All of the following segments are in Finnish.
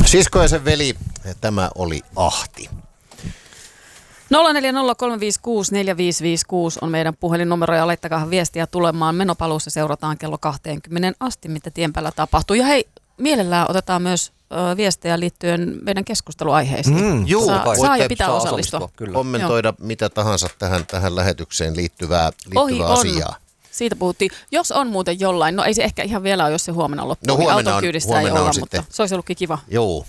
Sisko ja sen veli, tämä oli Ahti. 0403564556 on meidän puhelinnumero ja laittakaa viestiä tulemaan. Menopaluussa seurataan kello 20 asti, mitä tien päällä tapahtuu. Ja hei, mielellään otetaan myös viestejä liittyen meidän keskusteluaiheisiin. Saa ja pitää osallistua. Kommentoida mitä tahansa tähän lähetykseen liittyvää asiaa. Siitä puhuttiin. Jos on muuten jollain, no ei se ehkä ihan vielä ole, jos se huomenna loppuu. No huomenna on mutta se olisi ollutkin kiva. Joo.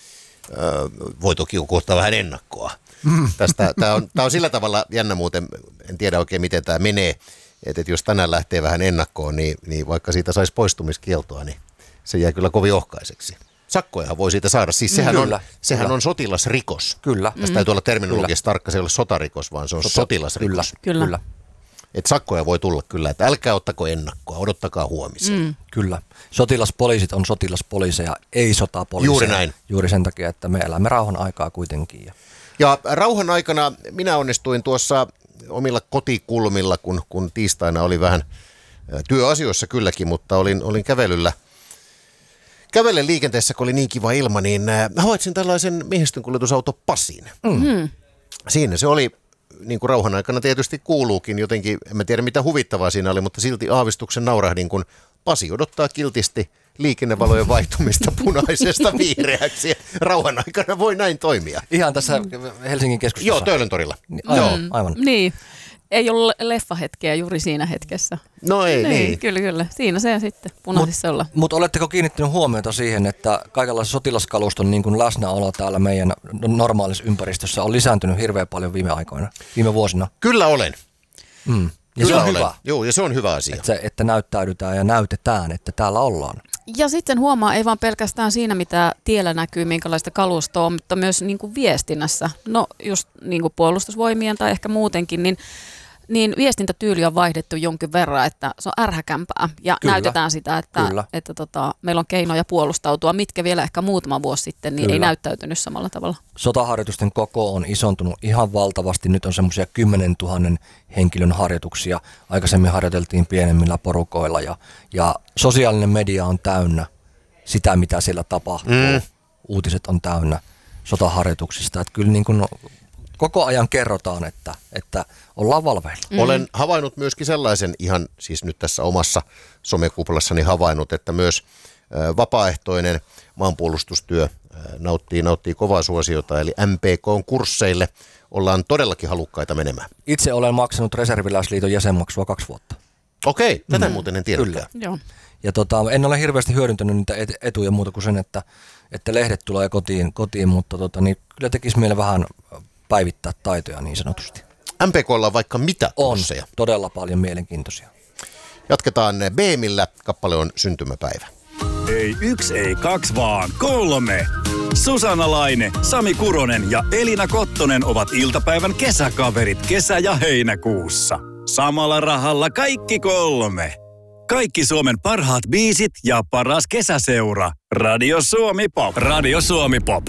Voi toki kohtaa vähän ennakkoa. Tämä on sillä tavalla jännä muuten, en tiedä oikein miten tämä menee, että jos tänään lähtee vähän ennakkoon, niin vaikka siitä saisi poistumiskieltoa, niin se jää kyllä kovin ohkaiseksi. Sakkojahan voi siitä saada, siis sehän on sotilasrikos. Kyllä. Tästä täytyy olla terminologiassa tarkka, se ei ole sotarikos, vaan se on sotilasrikos. Kyllä. Että sakkoja voi tulla kyllä, että älkää ottako ennakkoa, odottakaa huomiseen. Kyllä. Sotilaspoliisit on sotilaspoliiseja, ei sotapoliiseja. Juuri näin. Juuri sen takia, että me elämme rauhan aikaa kuitenkin. Ja rauhan aikana minä onnistuin tuossa omilla kotikulmilla, kun tiistaina oli vähän työasioissa kylläkin, mutta olin kävellen liikenteessä, kun oli niin kiva ilma, niin havaitsin tällaisen miehistönkuljetusauto Pasin. Siinä se oli, niin kuin rauhan aikana tietysti kuuluukin, jotenkin, en tiedä mitä huvittavaa siinä oli, mutta silti aavistuksen naurahdin, kun Pasi odottaa kiltisti liikennevalojen vaihtumista punaisesta vihreäksi. Rauhan aikana voi näin toimia. Ihan tässä Helsingin keskustassa? Joo, Töölöntorilla. Aivan. Niin. Ei ollut leffahetkeä juuri siinä hetkessä. No ei. Niin. Kyllä. Siinä se sitten punaisissa ollaan. Mutta oletteko kiinnittänyt huomiota siihen, että kaikenlaisen sotilaskaluston niin kuin läsnäolo täällä meidän normaalissa ympäristössä on lisääntynyt hirveän paljon viime vuosina? Kyllä olen. Ja se on hyvä. Joo, ja se on hyvä asia. Että näyttäydytään ja näytetään, että täällä ollaan. Ja sitten huomaa, ei vaan pelkästään siinä, mitä tiellä näkyy, minkälaista kalustoa on, mutta myös niin kuin viestinnässä. No just niin kuin puolustusvoimien tai ehkä muutenkin, niin viestintätyyli on vaihdettu jonkin verran, että se on ärhäkämpää. Ja Kyllä. näytetään sitä, että meillä on keinoja puolustautua, mitkä vielä ehkä muutama vuosi sitten niin ei näyttäytynyt samalla tavalla. Sotaharjoitusten koko on isontunut ihan valtavasti. Nyt on semmoisia 10 000 henkilön harjoituksia. Aikaisemmin harjoiteltiin pienemmillä porukoilla ja sosiaalinen media on täynnä sitä, mitä siellä tapahtuu. Uutiset on täynnä sotaharjoituksista. Että kyllä niin kuin koko ajan kerrotaan, että ollaan valveilla. Olen havainnut myöskin sellaisen ihan siis nyt tässä omassa somekuplassani havainnut, että myös vapaaehtoinen maanpuolustustyö nauttii kovaa suosiota, eli MPK-kursseille ollaan todellakin halukkaita menemään. Itse olen maksanut Reserviläisliiton jäsenmaksua 2 vuotta. Okei, tätä muuten en tiedäkään. Joo. Ja en ole hirveästi hyödyntänyt niitä etuja muuta kuin sen, että lehdet tulee kotiin mutta niin kyllä tekisi meille vähän päivittää taitoja niin sanotusti. MPK:lla on vaikka mitä kursseja. On todella paljon mielenkiintoisia. Jatketaan BMillä, kappale on Syntymäpäivä. Ei 1, ei 2, vaan 3. Susanna Laine, Sami Kuronen ja Elina Kottonen ovat iltapäivän kesäkaverit kesä- ja heinäkuussa. Samalla rahalla kaikki 3. Kaikki Suomen parhaat biisit ja paras kesäseura. Radio Suomi Pop. Radio Suomi Pop.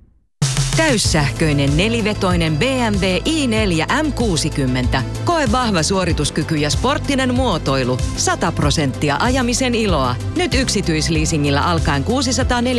Täyssähköinen nelivetoinen BMW i4 M60. Koe vahva suorituskyky ja sporttinen muotoilu. 100% ajamisen iloa. Nyt yksityisleasingillä alkaen 640